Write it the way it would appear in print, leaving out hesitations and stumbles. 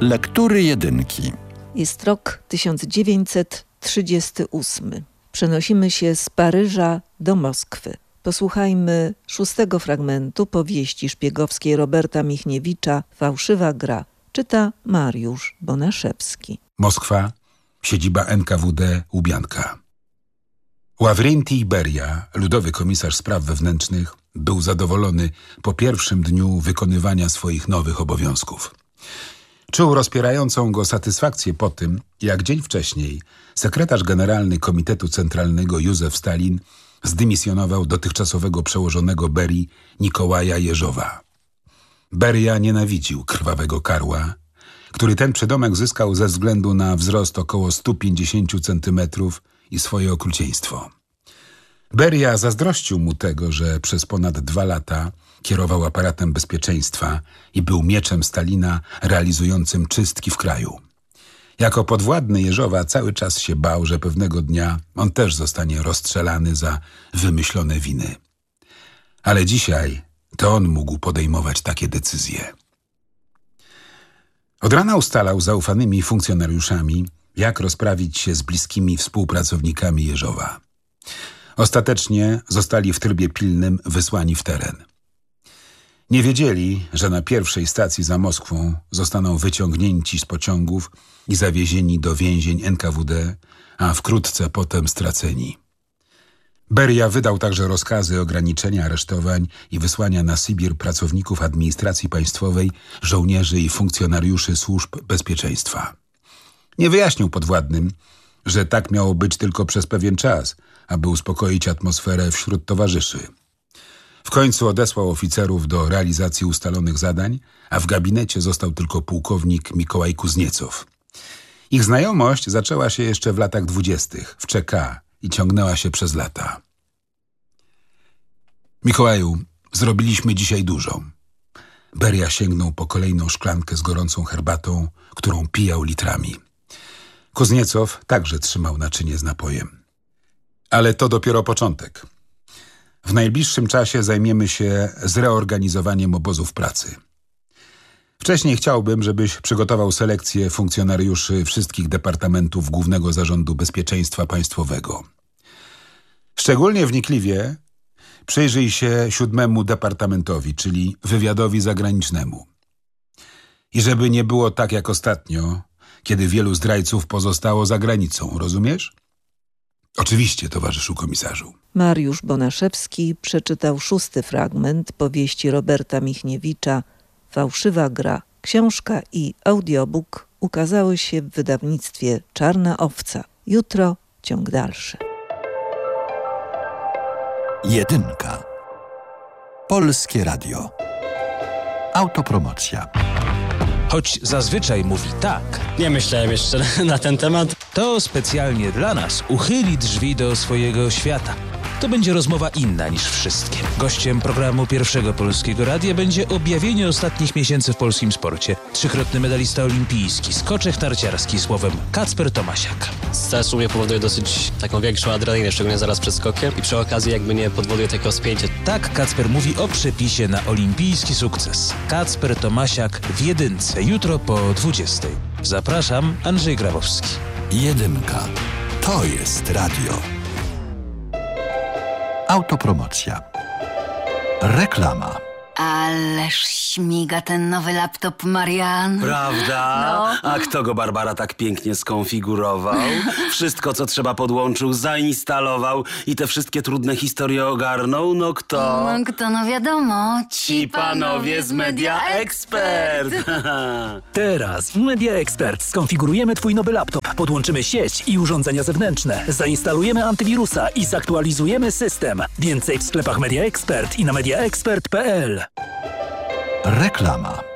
Lektury jedynki. Jest rok 1938. Przenosimy się z Paryża do Moskwy. Posłuchajmy 6. fragmentu powieści szpiegowskiej Roberta Michniewicza „Fałszywa gra”. Czyta Mariusz Bonaszewski. Moskwa, siedziba NKWD Łubianka. Ławrentij Beria, ludowy komisarz spraw wewnętrznych, był zadowolony po pierwszym dniu wykonywania swoich nowych obowiązków. Czuł rozpierającą go satysfakcję po tym, jak dzień wcześniej sekretarz generalny Komitetu Centralnego Józef Stalin zdymisjonował dotychczasowego przełożonego Berii Nikołaja Jeżowa. Beria nienawidził krwawego karła, który ten przydomek zyskał ze względu na wzrost około 150 centymetrów i swoje okrucieństwo. Beria zazdrościł mu tego, że przez ponad 2 lata kierował aparatem bezpieczeństwa i był mieczem Stalina realizującym czystki w kraju. Jako podwładny Jeżowa cały czas się bał, że pewnego dnia on też zostanie rozstrzelany za wymyślone winy. Ale dzisiaj to on mógł podejmować takie decyzje. Od rana ustalał z zaufanymi funkcjonariuszami, jak rozprawić się z bliskimi współpracownikami Jeżowa. Ostatecznie zostali w trybie pilnym wysłani w teren. Nie wiedzieli, że na pierwszej stacji za Moskwą zostaną wyciągnięci z pociągów i zawiezieni do więzień NKWD, a wkrótce potem straceni. Beria wydał także rozkazy ograniczenia aresztowań i wysłania na Sybir pracowników administracji państwowej, żołnierzy i funkcjonariuszy służb bezpieczeństwa. Nie wyjaśnił podwładnym, że tak miało być tylko przez pewien czas, aby uspokoić atmosferę wśród towarzyszy. W końcu odesłał oficerów do realizacji ustalonych zadań, a w gabinecie został tylko pułkownik Mikołaj Kuzniecow. Ich znajomość zaczęła się jeszcze w latach 20. w ČK i ciągnęła się przez lata. Mikołaju, zrobiliśmy dzisiaj dużo. Beria sięgnął po kolejną szklankę z gorącą herbatą, którą pijał litrami. Kuzniecow także trzymał naczynie z napojem. Ale to dopiero początek. W najbliższym czasie zajmiemy się zreorganizowaniem obozów pracy. Wcześniej chciałbym, żebyś przygotował selekcję funkcjonariuszy wszystkich departamentów Głównego Zarządu Bezpieczeństwa Państwowego. Szczególnie wnikliwie przyjrzyj się 7. departamentowi, czyli wywiadowi zagranicznemu. I żeby nie było tak jak ostatnio, kiedy wielu zdrajców pozostało za granicą, rozumiesz? Oczywiście, towarzyszu komisarzu. Mariusz Bonaszewski przeczytał 6. fragment powieści Roberta Michniewicza „Fałszywa gra”. Książka i audiobook ukazały się w wydawnictwie Czarna Owca. Jutro ciąg dalszy. Jedynka. Polskie Radio. Autopromocja. Choć zazwyczaj mówi tak. Nie myślałem jeszcze na ten temat. To specjalnie dla nas uchyli drzwi do swojego świata. To będzie rozmowa inna niż wszystkie. Gościem programu Pierwszego Polskiego Radia będzie objawienie ostatnich miesięcy w polskim sporcie. 3-krotny medalista olimpijski, skoczek narciarski, słowem Kacper Tomasiak. Stres u mnie powoduje dosyć taką większą adrenalinę, szczególnie zaraz przed skokiem i przy okazji jakby nie podwoduje takiego spięcia. Tak Kacper mówi o przepisie na olimpijski sukces. Kacper Tomasiak w jedynce, jutro po 20:00. Zapraszam, Andrzej Grabowski. Jedynka. To jest radio. Autopromocja. Reklama. Ależ śmiga ten nowy laptop, Marian. Prawda? No. A kto go, Barbara, tak pięknie skonfigurował? Wszystko, co trzeba, podłączył, zainstalował i te wszystkie trudne historie ogarnął? No kto? No wiadomo. Ci panowie z Media Expert. Teraz w Media Expert skonfigurujemy Twój nowy laptop, podłączymy sieć i urządzenia zewnętrzne, zainstalujemy antywirusa i zaktualizujemy system. Więcej w sklepach Media Expert i na mediaexpert.pl. Reklama.